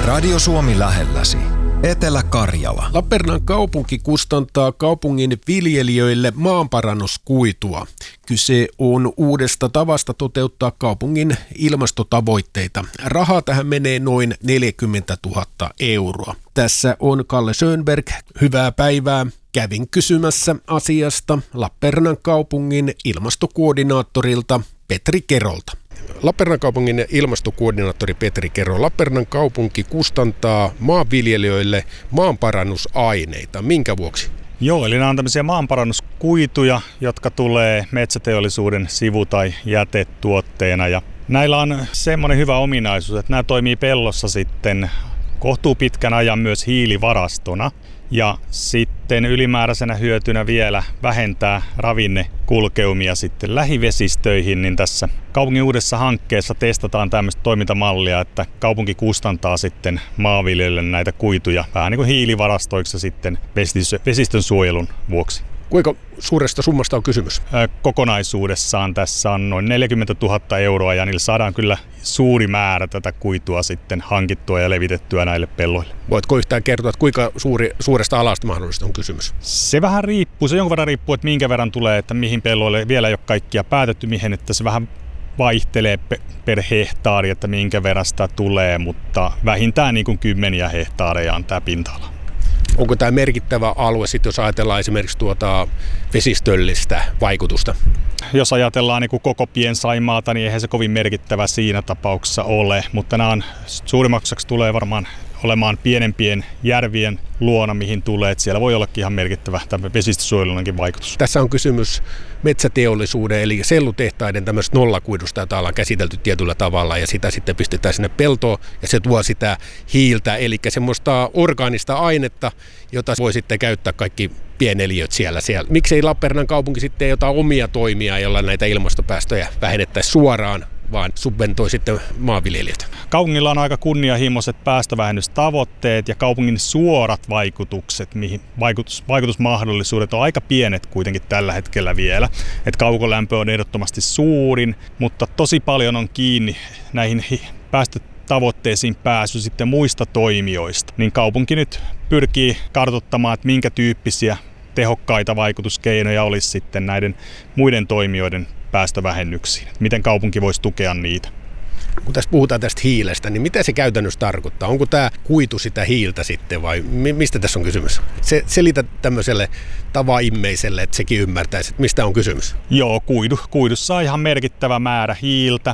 Radio Suomi lähelläsi. Etelä-Karjala. Lappeenrannan kaupunki kustantaa kaupungin viljelijöille maanparannuskuitua. Kyse on uudesta tavasta toteuttaa kaupungin ilmastotavoitteita. Rahaa tähän menee noin 40 000 euroa. Tässä on Kalle Schönberg. Hyvää päivää. Kävin kysymässä asiasta Lappeenrannan kaupungin ilmastokoordinaattorilta Petri Kerolta. Lappeenrannan kaupungin ilmastokoordinaattori Petri Kero. Lappeenrannan kaupunki kustantaa maanviljelijöille maanparannusaineita. Minkä vuoksi? Joo, eli nämä on tämmöisiä maanparannuskuituja, jotka tulee metsäteollisuuden sivu- tai jätetuotteena. Ja näillä on semmoinen hyvä ominaisuus, että nämä toimii pellossa sitten kohtuupitkän ajan myös hiilivarastona. Ja sitten ylimääräisenä hyötynä vielä vähentää ravinnekulkeumia sitten lähivesistöihin, niin tässä kaupungin uudessa hankkeessa testataan tämmöistä toimintamallia, että kaupunki kustantaa sitten maanviljelijöille näitä kuituja vähän niin kuin hiilivarastoiksi sitten vesistön suojelun vuoksi. Kuinka suuresta summasta on kysymys? Kokonaisuudessaan tässä on noin 40 000 euroa ja niillä saadaan kyllä suuri määrä tätä kuitua sitten hankittua ja levitettyä näille pelloille. Voitko yhtään kertoa, että kuinka suuresta alasta mahdollisesti on kysymys? Se vähän riippuu, se jonkun verran riippuu, että minkä verran tulee, että mihin pelloille vielä ei ole kaikkia päätetty, mihin, että se vähän vaihtelee per hehtaari, että minkä verran sitä tulee, mutta vähintään niin kuin 10 hehtaareja on tämä pinta-ala. Onko tämä merkittävä alue, sitten jos ajatellaan esimerkiksi vesistöllistä vaikutusta? Jos ajatellaan niin kuin koko Pien-Saimaata, niin eihän se kovin merkittävä siinä tapauksessa ole, mutta nämä suurimmaksi tulee varmaan olemaan pienempien järvien luona, mihin tulee, että siellä voi ollakin ihan merkittävä tämä vesistösuojelunkin vaikutus. Tässä on kysymys metsäteollisuuden eli sellutehtaiden tämmöistä nollakuidusta, jota ollaan käsitelty tietyllä tavalla ja sitä sitten pistetään sinne peltoon ja se tuo sitä hiiltä, eli semmoista orgaanista ainetta, jota voi sitten käyttää kaikki pieneliöt siellä. Miksei Lappeenrannan kaupunki sitten jotain omia toimia, joilla näitä ilmastopäästöjä vähennettäisiin suoraan, vaan subventoi sitten maanviljelijät? Kaupungilla on aika kunnianhimoiset päästövähennystavoitteet ja kaupungin suorat vaikutukset, mihin vaikutusmahdollisuudet on aika pienet kuitenkin tällä hetkellä vielä. Et kaukolämpö on ehdottomasti suurin, mutta tosi paljon on kiinni näihin päästötavoitteisiin pääsy sitten muista toimijoista. Niin kaupunki nyt pyrkii kartoittamaan, että minkä tyyppisiä tehokkaita vaikutuskeinoja olisi sitten näiden muiden toimijoiden päästövähennyksiin. Miten kaupunki voisi tukea niitä? Kun tässä puhutaan tästä hiilestä, niin mitä se käytännössä tarkoittaa? Onko tämä kuitu sitä hiiltä sitten vai mistä tässä on kysymys? Selitä tämmöiselle tavaimmeiselle, että sekin ymmärtäisi, että mistä on kysymys. Joo, kuidussa on ihan merkittävä määrä hiiltä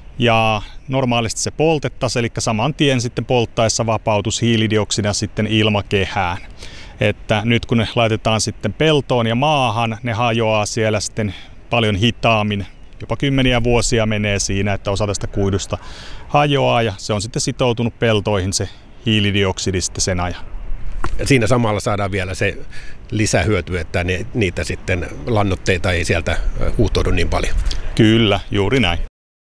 ja normaalisti se poltettaisiin, eli saman tien sitten polttaessa vapautus hiilidioksidia sitten ilmakehään. Että nyt kun ne laitetaan sitten peltoon ja maahan, ne hajoaa siellä sitten paljon hitaammin. Jopa 10 vuosia menee siinä, että osa tästä kuidusta hajoaa ja se on sitten sitoutunut peltoihin se hiilidioksidi sitten sen ajan. Ja siinä samalla saadaan vielä se lisähyöty, että niitä sitten lannoitteita ei sieltä huuhtoudu niin paljon. Kyllä, juuri näin.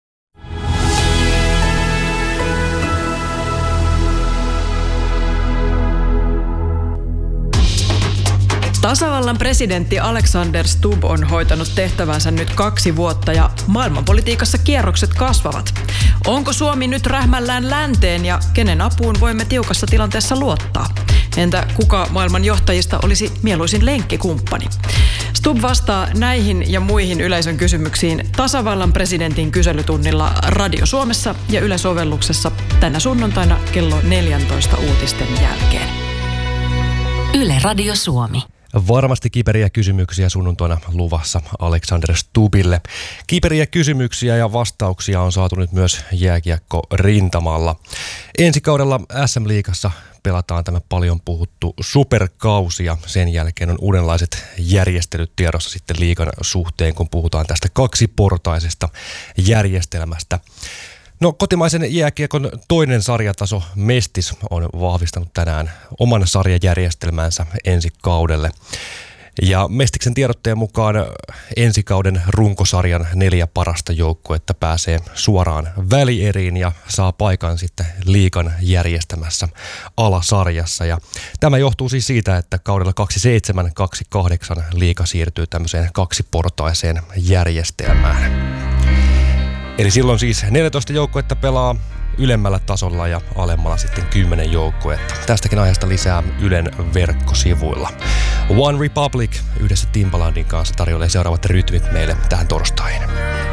Tasavallan presidentti Alexander Stubb on hoitanut tehtävänsä nyt 2 vuotta ja maailmanpolitiikassa kierrokset kasvavat. Onko Suomi nyt rähmällään länteen ja kenen apuun voimme tiukassa tilanteessa luottaa? Entä kuka maailman johtajista olisi mieluisin lenkkikumppani? Stubb vastaa näihin ja muihin yleisön kysymyksiin tasavallan presidentin kyselytunnilla Radio Suomessa ja Yle-sovelluksessa tänä sunnuntaina kello 14 uutisten jälkeen. Yle Radio Suomi. Varmasti kiperiä kysymyksiä sunnuntaina luvassa Alexander Stubbille. Kiperiä kysymyksiä ja vastauksia on saatu nyt myös jääkiekko-rintamalla. Ensi kaudella SM-liigassa pelataan tämä paljon puhuttu superkausi ja sen jälkeen on uudenlaiset järjestelyt tiedossa sitten liigan suhteen, kun puhutaan tästä 2-portaisesta järjestelmästä. No, kotimaisen jääkiekon toinen sarjataso Mestis on vahvistanut tänään oman sarjajärjestelmänsä ensi kaudelle. Ja Mestiksen tiedotteen mukaan ensi kauden runkosarjan 4 parasta joukkuetta pääsee suoraan välieriin ja saa paikan sitten liigan järjestämässä alasarjassa. Ja tämä johtuu siis siitä, että kaudella 27-28 liiga siirtyy tämmöiseen 2-portaiseen järjestelmään. Eli silloin siis 14 joukkuetta pelaa ylemmällä tasolla ja alemmalla sitten 10 joukkuetta. Tästäkin aiheesta lisää Ylen verkkosivuilla. One Republic yhdessä Timbalandin kanssa tarjoilee seuraavat rytmit meille tähän torstaihin.